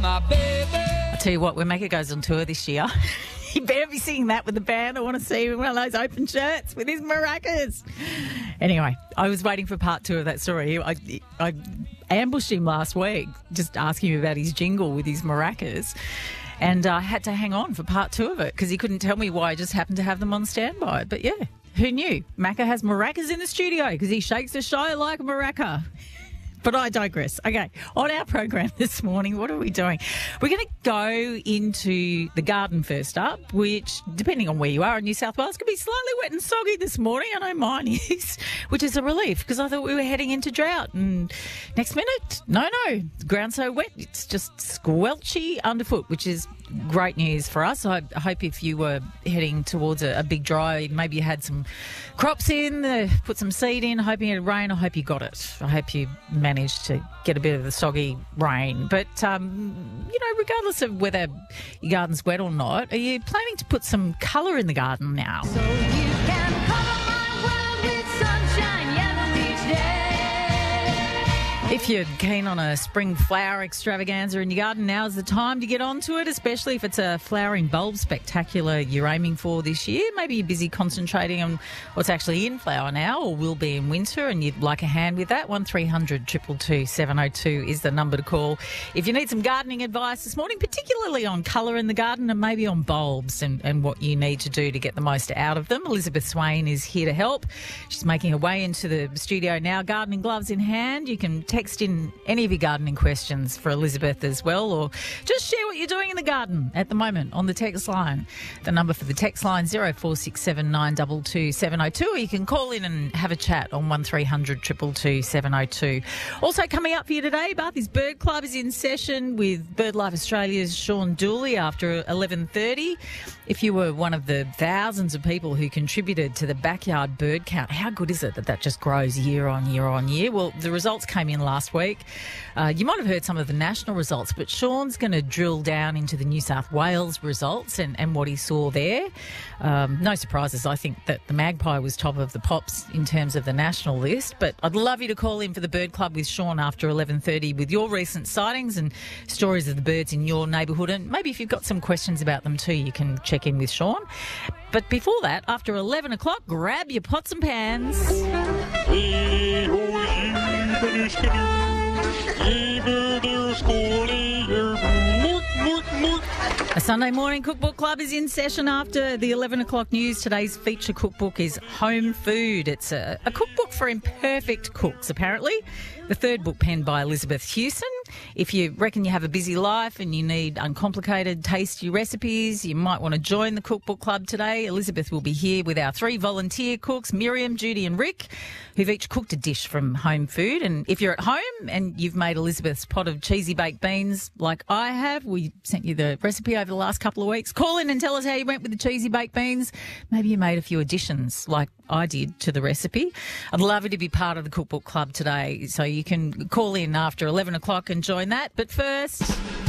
my baby. I'll tell you what, when Macca goes on tour this year, he better be singing that with the band. I want to see him in one of those open shirts with his maracas. Anyway, I was waiting for part two of that story. I ambushed him last week, just asking him about his jingle with his maracas. And I had to hang on for part two of it because he couldn't tell me why I just happened to have them on standby. But yeah, who knew? Macca has maracas in the studio because he shakes the show like a maraca. But I digress. Okay, on our program this morning, what are we doing? We're going to go into the garden first up, which, depending on where you are in New South Wales, could be slightly wet and soggy this morning. I know mine is, which is a relief because I thought we were heading into drought. And next minute, no, the ground's so wet, it's just squelchy underfoot, which is great news for us. I hope if you were heading towards a big dry, maybe you had some crops in, put some seed in, hoping it'd rain. I hope you got it. I hope you managed to get a bit of the soggy rain. But, regardless of whether your garden's wet or not, are you planning to put some colour in the garden now? So you can colour my world with sunshine yellow each day. If you're keen on a spring flower extravaganza in your garden, now's the time to get onto it, especially if it's a flowering bulb spectacular you're aiming for this year. Maybe you're busy concentrating on what's actually in flower now or will be in winter and you'd like a hand with that. 1300 222 702 is the number to call. If you need some gardening advice this morning, particularly on colour in the garden and maybe on bulbs and what you need to do to get the most out of them, Elizabeth Swain is here to help. She's making her way into the studio now, gardening gloves in hand. You can text in any of your gardening questions for Elizabeth as well, or just share what you're doing in the garden at the moment on the text line. The number for the text line 0467 922 702, or you can call in and have a chat on 1300 222 702. Also coming up for you today, Barthy's Bird Club is in session with BirdLife Australia's Sean Dooley after 11:30. If you were one of the thousands of people who contributed to the backyard bird count, how good is it that just grows year on year on year? Well, the results came in last week. You might have heard some of the national results, but Sean's going to drill down into the New South Wales results and what he saw there. No surprises. I think that the magpie was top of the pops in terms of the national list, but I'd love you to call in for the Bird Club with Sean after 11:30 with your recent sightings and stories of the birds in your neighbourhood, and maybe if you've got some questions about them too, you can check in with Sean. But before that, after 11 o'clock, grab your pots and pans. A Sunday morning cookbook club is in session after the 11 o'clock news. Today's feature cookbook is Home Food. It's a cookbook for imperfect cooks, apparently. The third book penned by Elizabeth Hewson. If you reckon you have a busy life and you need uncomplicated, tasty recipes, you might want to join the cookbook club today. Elizabeth will be here with our three volunteer cooks, Miriam, Judy and Rick, who've each cooked a dish from Home Food. And if you're at home and you've made Elizabeth's pot of cheesy baked beans like I have, we sent you the recipe over the last couple of weeks. Call in and tell us how you went with the cheesy baked beans. Maybe you made a few additions like I did to the recipe. I'd love you to be part of the cookbook club today, so you can call in after 11 o'clock and join that. But first...